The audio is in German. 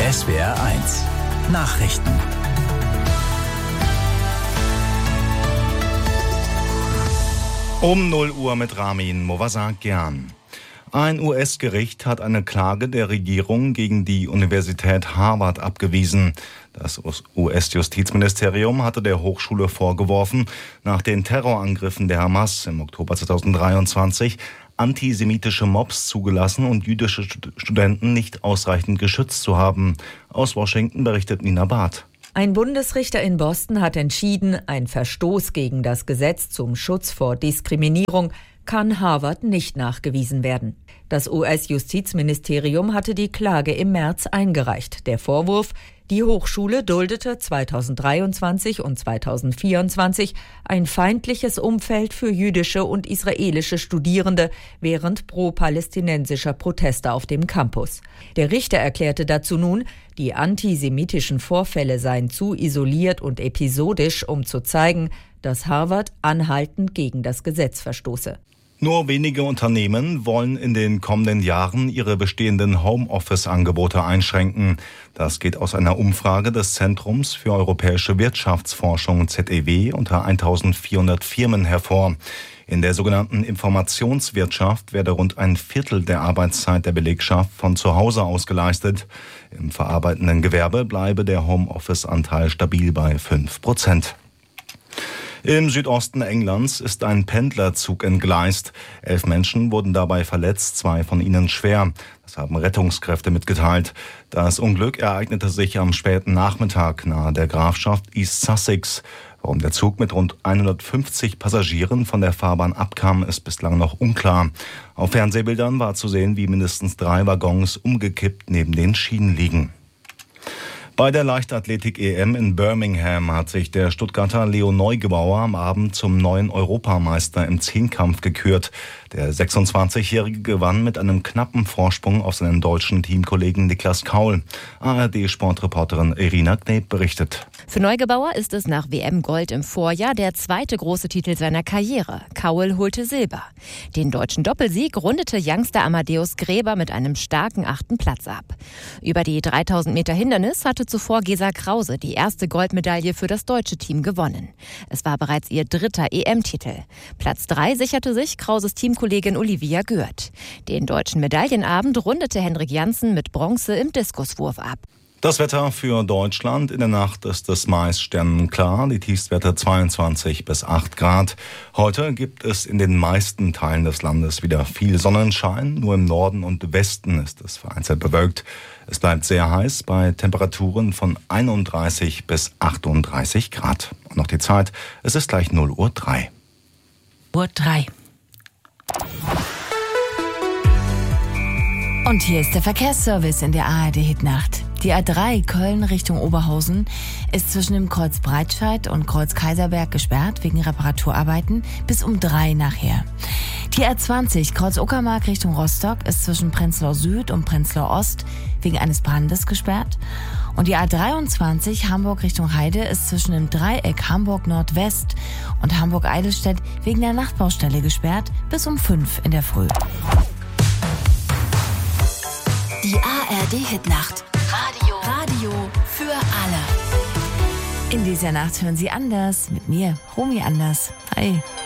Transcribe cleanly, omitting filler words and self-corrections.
SWR1 Nachrichten. Um 0 Uhr mit Ramin Movasakian. Ein US-Gericht hat eine Klage der Regierung gegen die Universität Harvard abgewiesen. Das US-Justizministerium hatte der Hochschule vorgeworfen, nach den Terrorangriffen der Hamas im Oktober 2023 antisemitische Mobs zugelassen und jüdische Studenten nicht ausreichend geschützt zu haben. Aus Washington berichtet Nina Barth. Ein Bundesrichter in Boston hat entschieden, ein Verstoß gegen das Gesetz zum Schutz vor Diskriminierung kann Harvard nicht nachgewiesen werden. Das US-Justizministerium hatte die Klage im März eingereicht. Der Vorwurf: Die Hochschule duldete 2023 und 2024 ein feindliches Umfeld für jüdische und israelische Studierende während pro-palästinensischer Proteste auf dem Campus. Der Richter erklärte dazu nun, die antisemitischen Vorfälle seien zu isoliert und episodisch, um zu zeigen, dass Harvard anhaltend gegen das Gesetz verstoße. Nur wenige Unternehmen wollen in den kommenden Jahren ihre bestehenden Homeoffice-Angebote einschränken. Das geht aus einer Umfrage des Zentrums für europäische Wirtschaftsforschung ZEW unter 1400 Firmen hervor. In der sogenannten Informationswirtschaft werde rund ein Viertel der Arbeitszeit der Belegschaft von zu Hause aus geleistet. Im verarbeitenden Gewerbe bleibe der Homeoffice-Anteil stabil bei 5%. Im Südosten Englands ist ein Pendlerzug entgleist. 11 Menschen wurden dabei verletzt, 2 von ihnen schwer. Das haben Rettungskräfte mitgeteilt. Das Unglück ereignete sich am späten Nachmittag nahe der Grafschaft East Sussex. Warum der Zug mit rund 150 Passagieren von der Fahrbahn abkam, ist bislang noch unklar. Auf Fernsehbildern war zu sehen, wie mindestens 3 Waggons umgekippt neben den Schienen liegen. Bei der Leichtathletik-EM in Birmingham hat sich der Stuttgarter Leo Neugebauer am Abend zum neuen Europameister im Zehnkampf gekürt. Der 26-Jährige gewann mit einem knappen Vorsprung auf seinen deutschen Teamkollegen Niklas Kaul. ARD-Sportreporterin Irina Kneb berichtet. Für Neugebauer ist es nach WM-Gold im Vorjahr der zweite große Titel seiner Karriere. Kaul holte Silber. Den deutschen Doppelsieg rundete Youngster Amadeus Gräber mit einem starken 8. Platz ab. Über die 3000 Meter Hindernis hatte zuvor Gesa Krause die erste Goldmedaille für das deutsche Team gewonnen. Es war bereits ihr 3. EM-Titel. Platz 3 sicherte sich Krauses Teamkollegin Olivia Gürt. Den deutschen Medaillenabend rundete Henrik Janssen mit Bronze im Diskuswurf ab. Das Wetter für Deutschland: In der Nacht ist es meist sternenklar, die Tiefstwerte 22 bis 8 Grad. Heute gibt es in den meisten Teilen des Landes wieder viel Sonnenschein. Nur im Norden und Westen ist es vereinzelt bewölkt. Es bleibt sehr heiß bei Temperaturen von 31 bis 38 Grad. Und noch die Zeit: Es ist gleich 0:03 Uhr. Und hier ist der Verkehrsservice in der ARD-Hitnacht. Die A3 Köln Richtung Oberhausen ist zwischen dem Kreuz Breitscheid und Kreuz Kaiserberg gesperrt wegen Reparaturarbeiten bis um 3 nachher. Die A20 Kreuz Uckermark Richtung Rostock ist zwischen Prenzlau Süd und Prenzlau Ost wegen eines Brandes gesperrt. Und die A23 Hamburg Richtung Heide ist zwischen dem Dreieck Hamburg Nordwest und Hamburg Eidelstedt wegen der Nachtbaustelle gesperrt bis um 5 in der Früh. Die ARD-Hitnacht. Radio für alle. In dieser Nacht hören Sie Anders mit mir, Romy Anders. Hi.